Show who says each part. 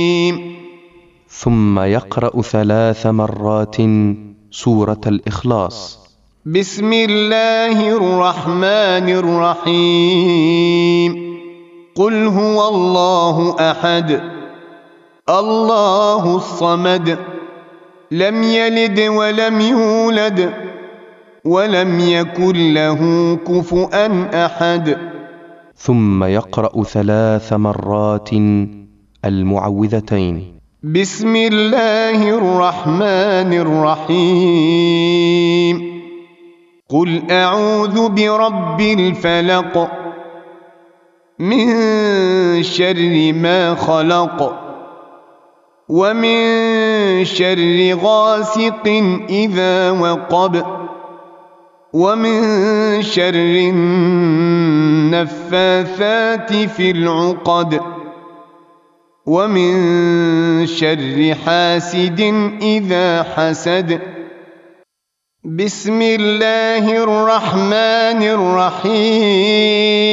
Speaker 1: ثم يقرأ 3 مرات سورة الإخلاص.
Speaker 2: بسم الله الرحمن الرحيم. قل هو الله أحد الله الصمد لم يلد ولم يولد ولم يكن له كفؤا أحد.
Speaker 1: ثم يقرأ 3 مرات المعوذتين.
Speaker 2: بسم الله الرحمن الرحيم. قل أعوذ برب الفلق من شر ما خلق ومن شر غاسق إذا وقب ومن شر النفاثات في العقد ومن شر حاسد إذا حسد. بسم الله الرحمن الرحيم.